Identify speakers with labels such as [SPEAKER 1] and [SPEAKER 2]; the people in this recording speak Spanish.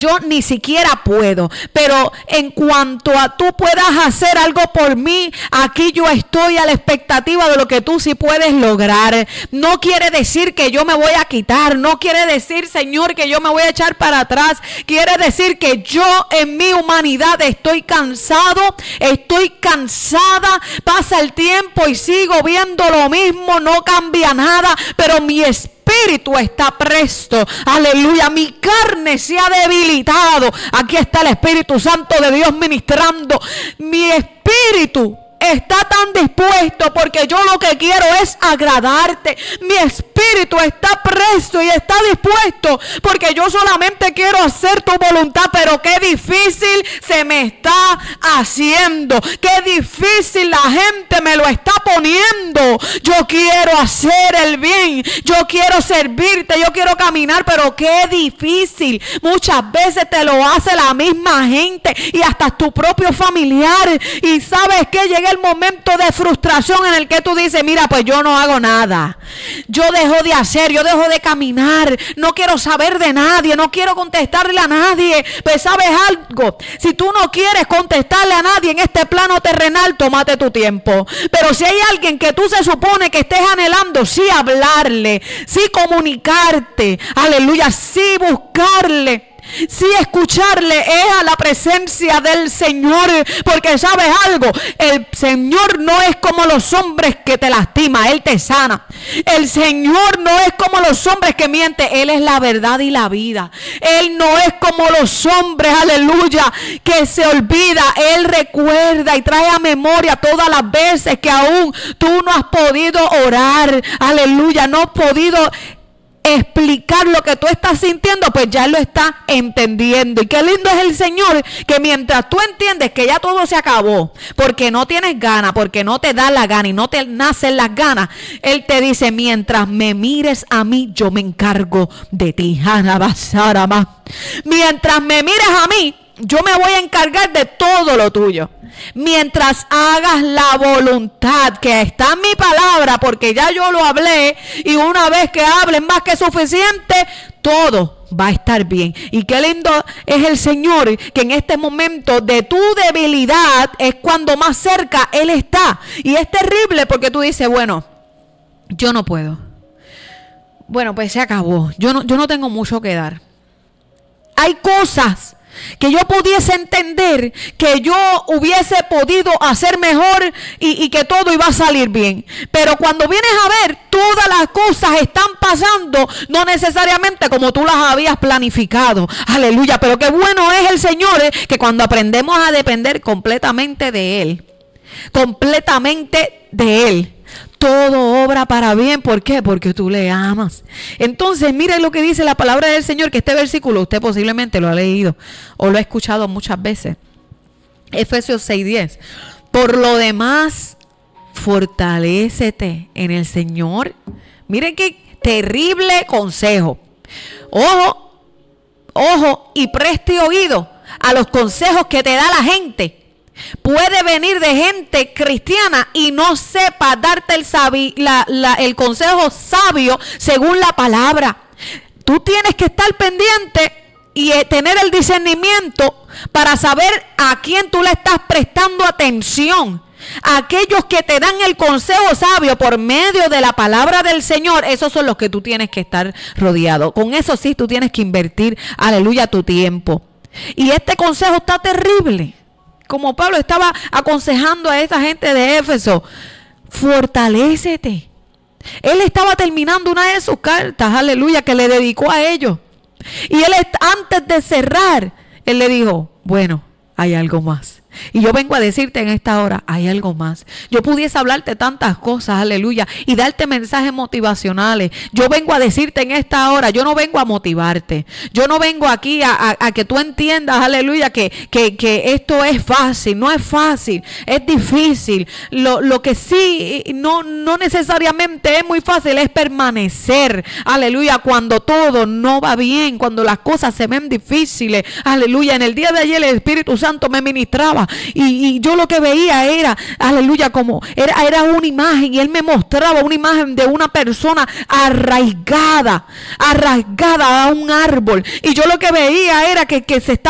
[SPEAKER 1] yo ni siquiera puedo, pero en cuanto a tú puedas hacer algo por mí, aquí yo estoy a la expectativa de lo que tú sí puedes lograr. No quiere decir que yo me voy a quitar, no quiere decir, Señor, que yo me voy a echar para atrás. Quiere decir que yo en mi humanidad estoy cansado, estoy cansada, pasa el tiempo y sigo viendo lo mismo, no cambia nada, pero mi espíritu está presto, aleluya, mi carne se ha debilitado. Aquí está el Espíritu Santo de Dios ministrando. Mi espíritu está tan dispuesto porque yo lo que quiero es agradarte. Mi espíritu está presto y está dispuesto porque yo solamente quiero hacer tu voluntad. Pero qué difícil se me está haciendo, qué difícil la gente me lo está poniendo. Yo quiero hacer el bien, yo quiero servirte, yo quiero caminar, pero qué difícil. Muchas veces te lo hace la misma gente y hasta tu propio familiar. Y sabes que llega el momento de frustración en el que tú dices, mira, pues yo no hago nada, yo dejo de hacer, yo dejo de caminar, no quiero saber de nadie, no quiero contestarle a nadie. Pues sabes algo, si tú no quieres contestarle a nadie en este plano terrenal, tómate tu tiempo. Pero si hay alguien que tú se supone que estés anhelando, sí hablarle, sí comunicarte, aleluya, sí buscarle, sí escucharle, es a la presencia del Señor. Porque sabes algo, el Señor no es como los hombres que te lastima, Él te sana. El Señor no es como los hombres que mienten, Él es la verdad y la vida. Él no es como los hombres, aleluya, que se olvida. Él recuerda y trae a memoria todas las veces que aún tú no has podido orar, aleluya, no has podido explicar lo que tú estás sintiendo, pues ya lo estás entendiendo. Y qué lindo es el Señor, que mientras tú entiendes que ya todo se acabó, porque no tienes ganas, porque no te da la gana y no te nacen las ganas, Él te dice, mientras me mires a mí, yo me encargo de ti. Mientras me mires a mí, yo me voy a encargar de todo lo tuyo. Mientras hagas la voluntad que está en mi palabra, porque ya yo lo hablé, y una vez que hables más que suficiente, todo va a estar bien. Y qué lindo es el Señor, que en este momento de tu debilidad es cuando más cerca Él está. Y es terrible porque tú dices, bueno, yo no puedo. Bueno, pues se acabó. Yo no tengo mucho que dar. Hay cosas que yo pudiese entender que yo hubiese podido hacer mejor y que todo iba a salir bien. Pero cuando vienes a ver, todas las cosas están pasando no necesariamente como tú las habías planificado. Aleluya, pero qué bueno es el Señor, que cuando aprendemos a depender completamente de Él, todo obra para bien. ¿Por qué? Porque tú le amas. Entonces, mire lo que dice la palabra del Señor, que este versículo usted posiblemente lo ha leído o lo ha escuchado muchas veces. Efesios 6:10. Por lo demás, fortalécete en el Señor. Miren qué terrible consejo. Ojo, y preste oído a los consejos que te da la gente. Puede venir de gente cristiana y no sepa darte el consejo sabio según la palabra. Tú tienes que estar pendiente y tener el discernimiento para saber a quién tú le estás prestando atención. Aquellos que te dan el consejo sabio por medio de la palabra del Señor, esos son los que tú tienes que estar rodeado. Con eso sí, tú tienes que invertir, aleluya, tu tiempo. Y este consejo está terrible. Como Pablo estaba aconsejando a esa gente de Éfeso, fortalécete. Él estaba terminando una de sus cartas, aleluya, que le dedicó a ellos. Y él, antes de cerrar, él le dijo, bueno, hay algo más. Y yo vengo a decirte en esta hora, hay algo más. Yo pudiese hablarte tantas cosas, aleluya, y darte mensajes motivacionales. Yo vengo a decirte en esta hora, yo no vengo a motivarte. Yo no vengo aquí a que tú entiendas, aleluya, que esto es fácil. No es fácil, es difícil. Lo que sí no necesariamente es muy fácil es permanecer, aleluya, cuando todo no va bien, cuando las cosas se ven difíciles, aleluya. En el día de ayer el Espíritu Santo me ministraba miraba y yo lo que veía era, aleluya, como era una imagen, y él me mostraba una imagen de una persona arraigada a un árbol, y yo lo que veía era que se estaba